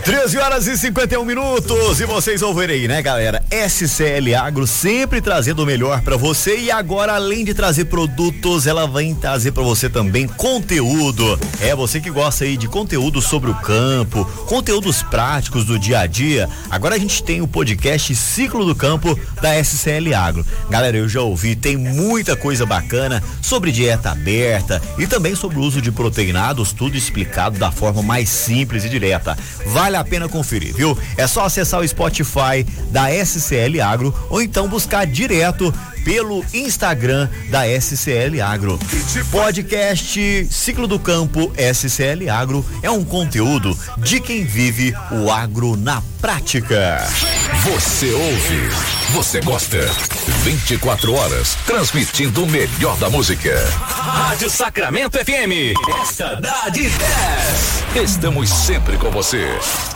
13h51 e vocês ouviram aí, né, galera? SCL Agro sempre trazendo o melhor pra você e agora, além de trazer produtos, ela vai trazer pra você também conteúdo. É, você que gosta aí de conteúdo sobre o campo, conteúdos práticos do dia a dia. Agora a gente tem o podcast Ciclo do Campo da SCL Agro. Galera, eu já ouvi, tem muita coisa bacana sobre dieta aberta e também sobre o uso de proteinados, tudo explicado da forma mais simples e direta. Vale a pena conferir, viu? É só acessar o Spotify da SCL Agro ou então buscar direto pelo Instagram da SCL Agro. Podcast Ciclo do Campo SCL Agro é um conteúdo de quem vive o agro na prática. Você ouve, você gosta. 24 horas transmitindo o melhor da música. Rádio Sacramento FM. Essa dá de 10. Estamos sempre com você.